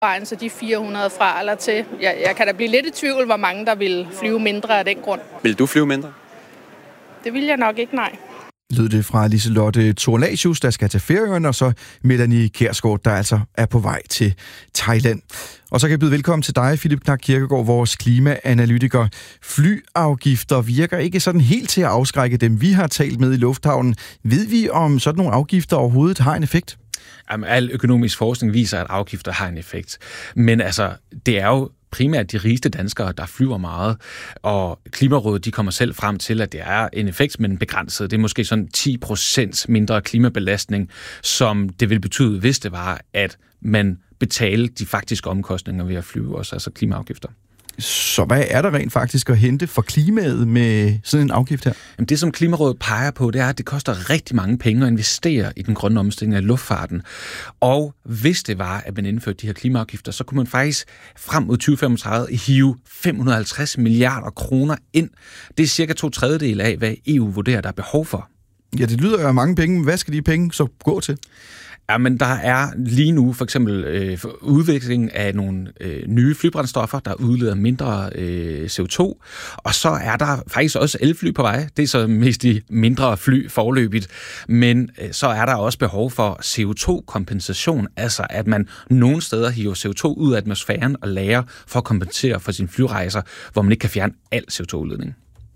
Så de 400 fra eller til. Jeg kan da blive lidt i tvivl, hvor mange der vil flyve mindre af den grund. Vil du flyve mindre? Det vil jeg nok ikke, nej. Lød det fra Liselotte Thorlacius, der skal til Færøerne, og så Melanie Kjærsgaard, der altså er på vej til Thailand. Og så kan jeg byde velkommen til dig, Philip Knak Kirkegaard, vores klimaanalytiker. Flyafgifter virker ikke sådan helt til at afskrække dem, vi har talt med i lufthavnen. Ved vi, om sådan nogle afgifter overhovedet har en effekt? Jamen, al økonomisk forskning viser, at afgifter har en effekt. Men altså, det er jo primært de rigeste danskere, der flyver meget, og Klimarådet, de kommer selv frem til, at det er en effekt, men begrænset. Det er måske sådan 10% mindre klimabelastning, som det vil betyde, hvis det var, at man betalte de faktiske omkostninger ved at flyve også, altså klimaafgifter. Så hvad er der rent faktisk at hente for klimaet med sådan en afgift her? Jamen det, som Klimarådet peger på, det er, at det koster rigtig mange penge at investere i den grønne omstilling af luftfarten. Og hvis det var, at man indførte de her klimaafgifter, så kunne man faktisk frem mod 2035 hive 550 milliarder kroner ind. Det er cirka 2/3 af, hvad EU vurderer, der er behov for. Ja, det lyder jo af mange penge. Hvad skal de penge så gå til? Ja, men der er lige nu for eksempel udvikling af nogle nye flybrændstoffer, der udleder mindre CO2, og så er der faktisk også elfly på vej. Det er så mest de mindre fly forløbigt, men så er der også behov for CO2-kompensation, altså at man nogle steder hiver CO2 ud af atmosfæren og lagrer for at kompensere for sine flyrejser, hvor man ikke kan fjerne al CO2-udledning.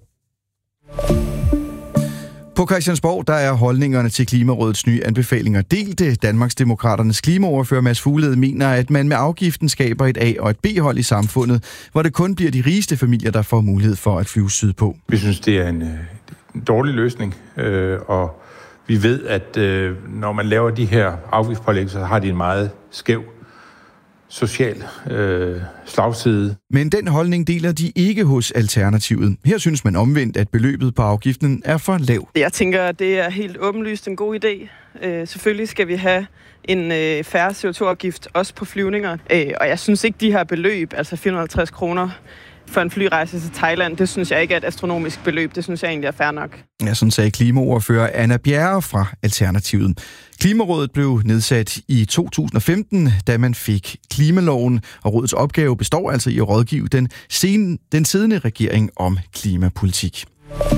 På Christiansborg, der er holdningerne til Klimarådets nye anbefalinger delte. Danmarksdemokraternes klimaordfører Mads Fuglede mener, at man med afgiften skaber et A- og et B-hold i samfundet, hvor det kun bliver de rigeste familier, der får mulighed for at flyve sydpå. Vi synes, det er en dårlig løsning, og vi ved, at når man laver de her afgiftspålæg, så har de en meget skæv social slagside. Men den holdning deler de ikke hos Alternativet. Her synes man omvendt, at beløbet på afgiften er for lav. Jeg tænker, det er helt åbenlyst en god idé. Selvfølgelig skal vi have en færre CO2-afgift også på flyvninger. Og jeg synes ikke, de her beløb, altså 450 kroner for en flyrejse til Thailand, det synes jeg ikke er et astronomisk beløb. Det synes jeg egentlig er fair nok. Ja, sådan sagde klimaordfører Anna Bjerre fra Alternativet. Klimarådet blev nedsat i 2015, da man fik klimaloven, og rådets opgave består altså i at rådgive den siddende regering om klimapolitik.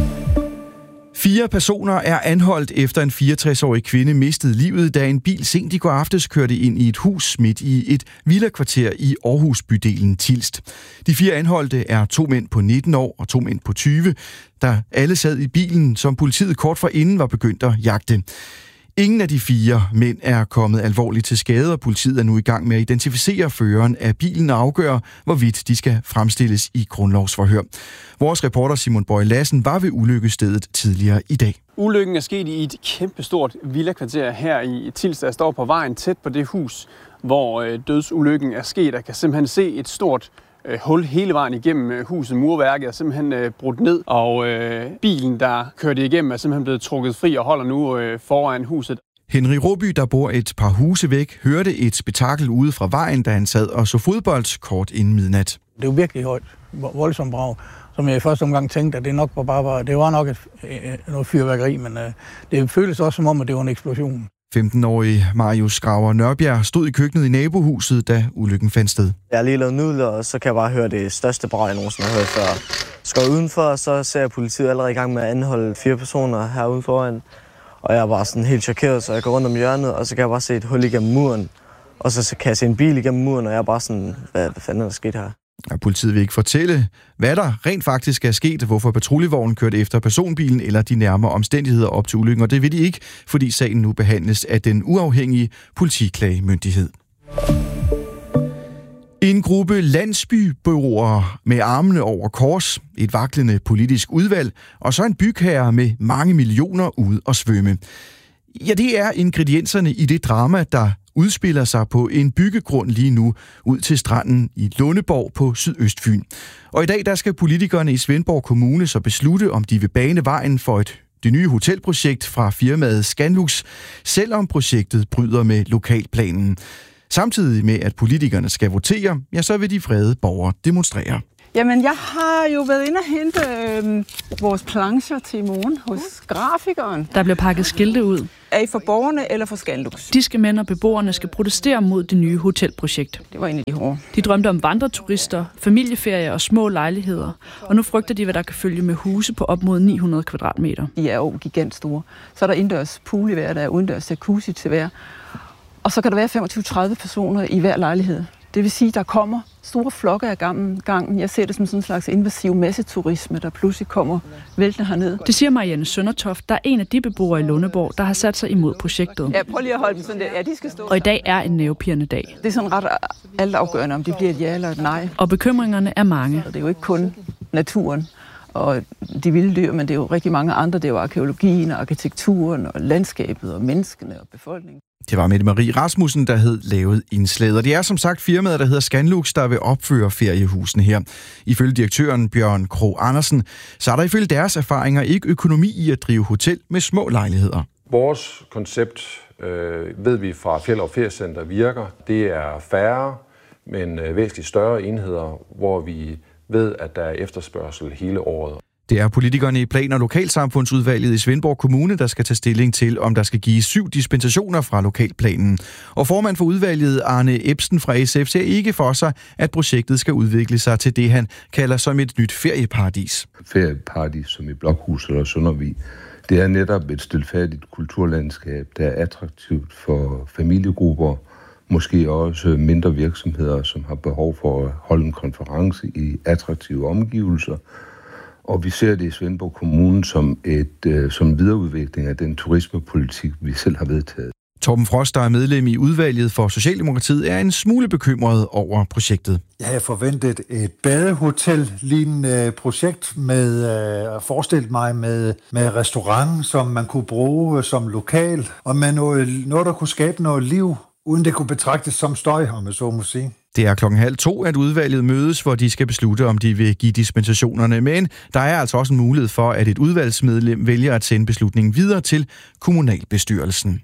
4 personer er anholdt efter en 64-årig kvinde mistede livet, da en bil sent i går aftes kørte ind i et hus midt i et villakvarter i Aarhus-bydelen Tilst. De 4 anholdte er 2 mænd på 19 år og 2 mænd på 20, der alle sad i bilen, som politiet kort forinden var begyndt at jagte. Ingen af de 4 mænd er kommet alvorligt til skade, og politiet er nu i gang med at identificere føreren af bilen og afgøre, hvorvidt de skal fremstilles i grundlovsforhør. Vores reporter Simon Bøje Lassen var ved ulykkesstedet tidligere i dag. Ulykken er sket i et kæmpestort villakvarter her i Tilst, der står på vejen tæt på det hus, hvor dødsulykken er sket. Der kan simpelthen se et stort hul hele vejen igennem huset. Murværket er simpelthen brudt ned, og bilen, der kørte igennem, er simpelthen blevet trukket fri og holder nu foran huset. Henry Råby, der bor et par huse væk, hørte et spektakel ude fra vejen, da han sad og så fodbold kort inden midnat. Det var virkelig højt, voldsomt brag, som jeg i første omgang tænkte, at det nok var nok noget fyrværkeri, men det føltes også som om, at det var en eksplosion. 15-årige Marius Graver Nørbjerg stod i køkkenet i nabohuset, da ulykken fandt sted. Jeg har lige lavet nudler, og så kan jeg bare høre det største brag, jeg nogensinde har hørt før. Skal udenfor, og så ser jeg politiet allerede i gang med at anholde 4 personer herude foran. Og jeg er bare sådan helt chokeret, så jeg går rundt om hjørnet, og så kan jeg bare se et hul igennem muren. Og så kan jeg se en bil igennem muren, og jeg er bare sådan, hvad fanden er der sket her? Og politiet vil ikke fortælle, hvad der rent faktisk er sket, hvorfor patruljevognen kørte efter personbilen eller de nærmere omstændigheder op til ulykken. Og det vil de ikke, fordi sagen nu behandles af den uafhængige politiklagemyndighed. En gruppe landsbyboere med armene over kors, et vaklende politisk udvalg, og så en bygherre med mange millioner ude at svømme. Ja, det er ingredienserne i det drama, der udspiller sig på en byggegrund lige nu ud til stranden i Lundeborg på Sydøstfyn. Og i dag der skal politikerne i Svendborg Kommune så beslutte, om de vil bane vejen for det nye hotelprojekt fra firmaet Scanlux, selvom projektet bryder med lokalplanen. Samtidig med, at politikerne skal votere, ja, så vil de vrede borgere demonstrere. Jamen, jeg har jo været inde og hente vores plancher til i morgen hos grafikeren. Der bliver pakket skilte ud. Er I for borgerne eller for Scanlux? De skal mænd og beboerne skal protestere mod det nye hotelprojekt. Det var en af de hårde. De drømte om vandreturister, familieferier og små lejligheder. Og nu frygter de, hvad der kan følge med huse på op mod 900 kvadratmeter. De er jo gigantstore. Så er der indendørs pool i hver, der er udendørs jacuzzi til hver. Og så kan der være 25-30 personer i hver lejlighed. Det vil sige, at der kommer store flokke af gangen. Jeg ser det som sådan en slags invasiv masseturisme, der pludselig kommer væltende herned. Det siger Marianne Søndertoft, der er en af de beboere i Lundeborg, der har sat sig imod projektet. Ja, prøv lige at holde dem sådan der. Ja, de skal stå. Og i dag er en nervepirrende dag. Det er sådan ret altafgørende, om det bliver et ja eller et nej. Og bekymringerne er mange. Det er jo ikke kun naturen og de vilde dyr, men det er jo rigtig mange andre. Det er jo arkeologien og arkitekturen og landskabet og menneskene og befolkningen. Det var Mette Marie Rasmussen, der havde lavet indslaget. Og det er som sagt firmaet, der hedder Scanlux, der vil opføre feriehusene her. Ifølge direktøren Bjørn Krog Andersen, så er der ifølge deres erfaringer ikke økonomi i at drive hotel med små lejligheder. Vores koncept, ved vi fra Fjeld- og Feriecenter, virker. Det er færre, men væsentligt større enheder, hvor vi ved, at der er efterspørgsel hele året. Det er politikerne i Plan- og Lokalsamfundsudvalget i Svendborg Kommune, der skal tage stilling til, om der skal gives 7 dispensationer fra lokalplanen. Og formand for udvalget, Arne Ebsen fra SF, ser ikke for sig, at projektet skal udvikle sig til det, han kalder som et nyt ferieparadis. Ferieparadis som i Blokhus eller Søndervig. Det er netop et stilfærdigt kulturlandskab, der er attraktivt for familiegrupper, måske også mindre virksomheder, som har behov for at holde en konference i attraktive omgivelser. Og vi ser det i Svendborg Kommune som videreudvikling af den turismepolitik, vi selv har vedtaget. Torben Frost, der er medlem i udvalget for Socialdemokratiet, er en smule bekymret over projektet. Jeg havde forventet et badehotel-lignende projekt med forestillet mig med restaurant, som man kunne bruge som lokal, og med noget, der kunne skabe noget liv, uden det kunne betragtes som støj, om jeg så må sige. Det er 1:30, at udvalget mødes, hvor de skal beslutte, om de vil give dispensationerne. Men der er altså også en mulighed for, at et udvalgsmedlem vælger at sende beslutningen videre til kommunalbestyrelsen.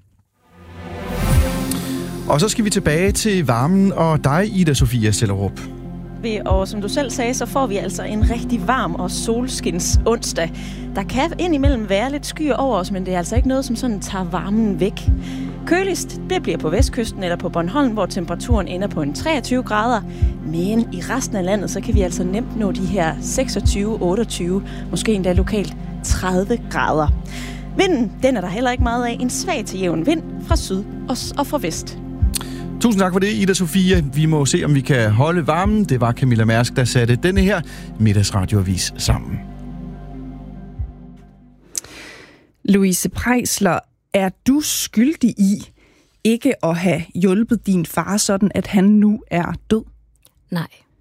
Og så skal vi tilbage til varmen og dig, Ida Sofia Sellerup. Og som du selv sagde, så får vi altså en rigtig varm og solskins onsdag. Der kan indimellem være lidt skyer over os, men det er altså ikke noget, som sådan tager varmen væk. Køligst, det bliver på vestkysten eller på Bornholm, hvor temperaturen ender på en 23 grader. Men i resten af landet, så kan vi altså nemt nå de her 26-28, måske endda lokalt 30 grader. Vinden, den er der heller ikke meget af. En svag til jævn vind fra syd og fra vest. Tusind tak for det, Ida Sofia. Vi må se, om vi kan holde varmen. Det var Camilla Mærsk, der satte denne her middagsradioavis sammen. Louise Preisler, er du skyldig i ikke at have hjulpet din far, sådan at han nu er død? Nej.